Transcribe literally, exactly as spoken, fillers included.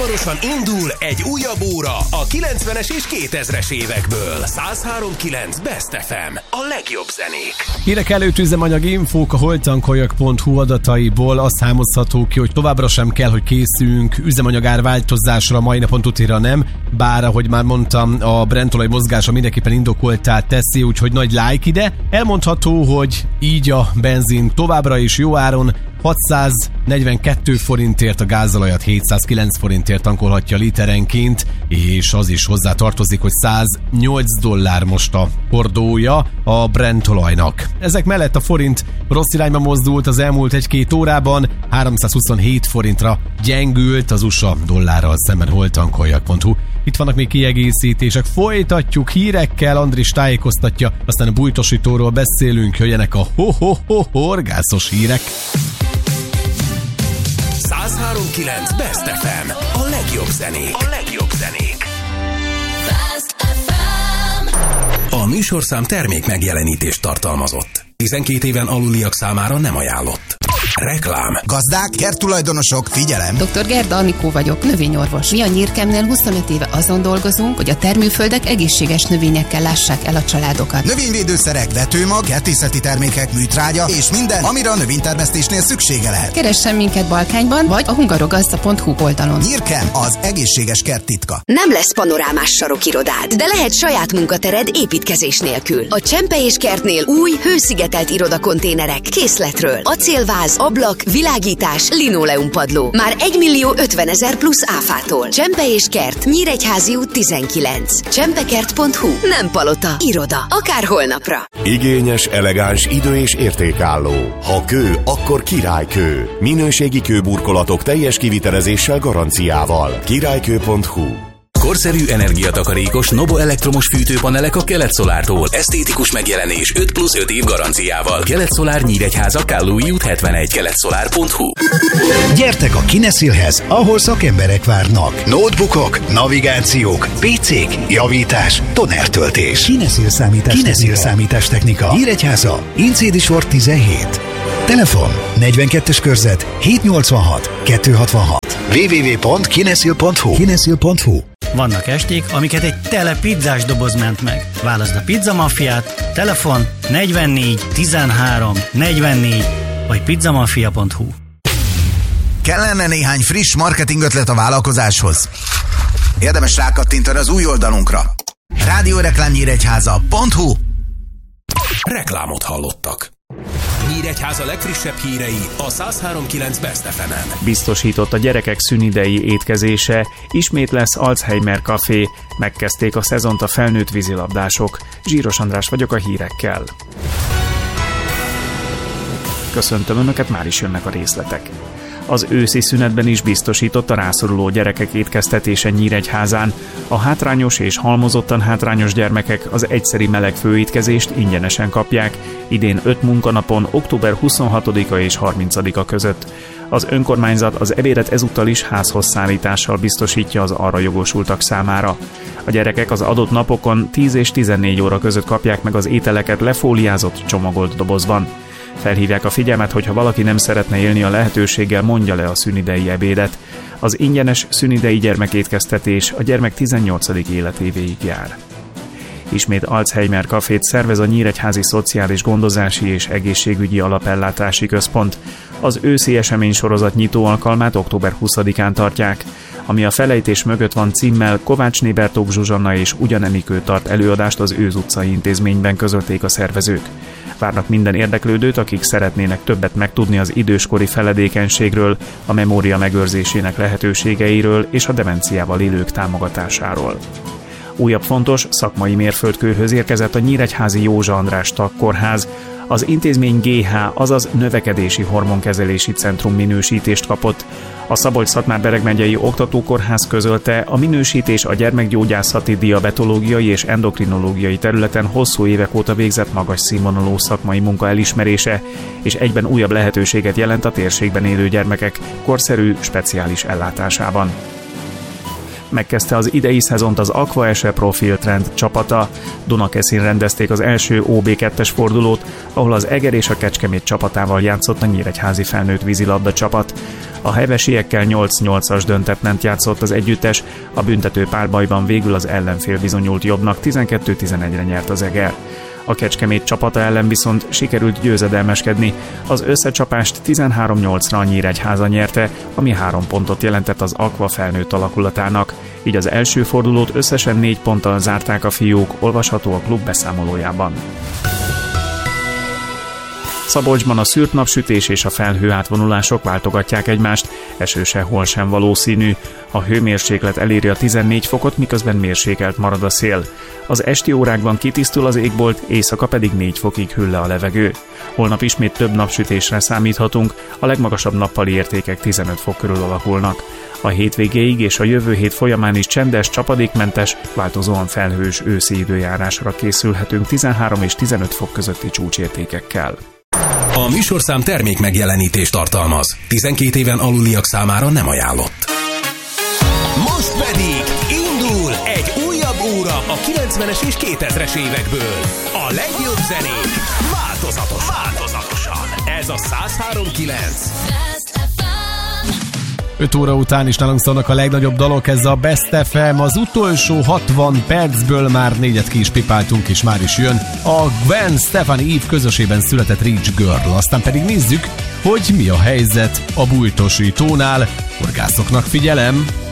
Hamarosan indul egy újabb óra a kilencvenes és kétezres évekből. száz három kilenc Best ef em, a legjobb zenék. Hírek előtt üzemanyag infók a holtankoljak pont hu adataiból azt számozható ki, hogy továbbra sem kell, hogy készüljünk üzemanyagár változásra, mai napon tutira nem, bár ahogy már mondtam, a Brent-olaj mozgása mindenképpen indokoltá teszi, úgyhogy nagy like ide. Elmondható, hogy így a benzin továbbra is jó áron, hatszáznegyvenkettő forintért, a gázolajat hétszázkilenc forintért tankolhatja literenként, és az is hozzá tartozik, hogy száznyolc dollár most a hordója a Brent olajnak. Ezek mellett a forint rossz irányba mozdult az elmúlt egy-két órában, háromszázhuszonhét forintra gyengült az u es á dollárral szemben holtankoljak pont hu. Itt vannak még kiegészítések, folytatjuk hírekkel, Andris tájékoztatja, aztán a bújtosítóról beszélünk, jöjjenek a ho-ho-ho-horgászos hírek. száz három kilenc Best ef em, a legjobb zenék. A legjobb zenék. Best ef em. A műsorszám termék megjelenítést tartalmazott. tizenkét éven aluliak számára nem ajánlott. Reklám. Gazdák, kerttulajdonosok, figyelem! doktor Gerda Anikó vagyok, növényorvos. Mi a Nyírkemnél huszonöt éve azon dolgozunk, hogy a termőföldek egészséges növényekkel lássák el a családokat. Növényvédőszerek, vetőmag, kertészeti termékek, műtrágya és minden, amire a növénytermesztésnél szüksége lehet. Keressen minket Balkányban, vagy a hungarogazda pont hu oldalon. Nyírkem, az egészséges kert titka. Nem lesz panorámás sarokirodád, de lehet saját munkatered építkezés nélkül. A Csempe és Kertnél új, hőszigetelt irodakonténerek készletről. Acélváz, ablak, világítás, linoleumpadló. Már egymillió ötvenezer plusz áfától. Csempe és Kert, Nyíregyházi út tizenkilenc. csempekert pont hu. Nem palota, iroda. Akár holnapra. Igényes, elegáns, idő és értékálló. Ha kő, akkor királykő. Minőségi kőburkolatok teljes kivitelezéssel, garanciával. királykő pont hu. Korszerű energiatakarékos Nobo elektromos fűtőpanelek a Kelet-Szolártól. Esztétikus megjelenés öt plusz öt év garanciával. Kelet-Szolár Nyíregyháza, Kállói út hetvenegy, kelet-szolár pont hu. Gyertek a Kineszilhez, ahol szakemberek várnak. Notebookok, navigációk, pé cék, javítás, tonertöltés. Kineszil számítás, Kineszil számítás technika. Nyíregyháza, Incédi sor tizenhét. Telefon negyvenkettes körzet hétszáznyolcvanhat kétszázhatvanhat. double-u double-u double-u pont kineszil pont hu. kineszil pont hu. Vannak esték, amiket egy tele pizzás doboz ment meg. Válaszd a pizzamafiát, telefon negyvennégy tizenhárom negyvennégy vagy pizzamafia pont hu. Kellene néhány friss marketing ötlet a vállalkozáshoz? Érdemes rákattintani az új oldalunkra. rádióreklámnyíregyháza pont hu. Reklámot hallottak. Nyíregyháza legfrissebb hírei a száz három kilenc Best ef emen. Biztosított a gyerekek szünidei étkezése, ismét lesz Alzheimer Café, megkezdték a szezont a felnőtt vízilabdások. Zsíros András vagyok a hírekkel. Köszöntöm Önöket, már is jönnek a részletek. Az őszi szünetben is biztosított a rászoruló gyerekek étkeztetése Nyíregyházán. A hátrányos és halmozottan hátrányos gyermekek az egyszeri meleg főétkezést ingyenesen kapják, idén öt munkanapon, október huszonhatodika és harmincadika között. Az önkormányzat az ebédet ezúttal is házhoz szállítással biztosítja az arra jogosultak számára. A gyerekek az adott napokon tíz és tizennégy óra között kapják meg az ételeket lefóliázott, csomagolt dobozban. Felhívják a figyelmet, hogy ha valaki nem szeretne élni a lehetőséggel, mondja le a szünidei ebédet. Az ingyenes szünidei gyermekétkeztetés a gyermek tizennyolcadik életévéig jár. Ismét Alzheimer Cafét szervez a Nyíregyházi Szociális Gondozási és Egészségügyi Alapellátási Központ. Az őszi eseménysorozat nyitó alkalmát október huszadikán tartják, ami a felejtés mögött van címmel Kovácsné Bertók Zsuzsanna és Ugyanemikő tart előadást az Őz utcai intézményben, közölték a szervezők. Várnak minden érdeklődőt, akik szeretnének többet megtudni az időskori feledékenységről, a memória megőrzésének lehetőségeiről és a demenciával élők támogatásáról. Újabb fontos szakmai mérföldkőhöz érkezett a Nyíregyházi Józsa András Tagkórház. Az intézmény gé há, azaz Növekedési Hormonkezelési Centrum minősítést kapott. A Szabolcs-Szatmár-Bereg megyei oktatókórház közölte, a minősítés a gyermekgyógyászati, diabetológiai és endokrinológiai területen hosszú évek óta végzett magas színvonalú szakmai munka elismerése, és egyben újabb lehetőséget jelent a térségben élő gyermekek korszerű, speciális ellátásában. Megkezdte az idei szezont az Aquaese Profil Trend csapata. Dunakeszin rendezték az első ó bé kettes fordulót, ahol az Eger és a Kecskemét csapatával játszott a nyíregyházi felnőtt vízilabda csapat. A hevesiekkel nyolc nyolcas döntetlen játszott az együttes, a büntető párbajban végül az ellenfél bizonyult jobbnak, tizenkettő tizenegyre nyert az Eger. A Kecskemét csapata ellen viszont sikerült győzedelmeskedni, az összecsapást tizenhárom nyolcra a Nyíregyháza nyerte, ami három pontot jelentett az Aqua felnőtt alakulatának, így az első fordulót összesen négy ponttal zárták a fiúk, olvasható a klub beszámolójában. Szabolcsban a szűrt napsütés és a felhő átvonulások váltogatják egymást, eső sehol sem valószínű. A hőmérséklet eléri a tizennégy fokot, miközben mérsékelt marad a szél. Az esti órákban kitisztul az égbolt, éjszaka pedig négy fokig hűl le a levegő. Holnap ismét több napsütésre számíthatunk, a legmagasabb nappali értékek tizenöt fok körül alakulnak. A hétvégéig és a jövő hét folyamán is csendes, csapadékmentes, változóan felhős őszi időjárásra készülhetünk tizenhárom és tizenöt fok közötti csúcsértékekkel. A műsorszám termék megjelenítést tartalmaz. tizenkét éven aluliak számára nem ajánlott. Most pedig indul egy újabb óra a kilencvenes és kétezres évekből. A legjobb zenék változatosan. változatosan. Ez a száz három kilenc. öt óra után is nálunk szólnak a legnagyobb dalok, ez a Best ef em, az utolsó hatvan percből már négyet ki is pipáltunk, és már is jön a Gwen Stefani Eve közösében született Rich Girl. Aztán pedig nézzük, hogy mi a helyzet a bújtosítónál. Horgászoknak figyelem!